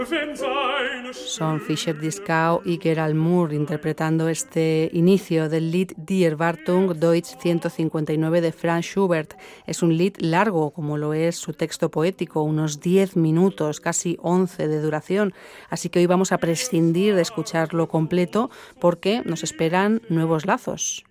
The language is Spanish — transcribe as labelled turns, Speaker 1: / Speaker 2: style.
Speaker 1: Son Fischer Dieskau y Gerald Moore interpretando este inicio del Lied Die Erwartung Deutsch 159 de Franz Schubert. Es un Lied largo, como lo es su texto poético, unos 10 minutos, casi 11 de duración. Así que hoy vamos a prescindir de escucharlo completo porque nos esperan nuevos lazos.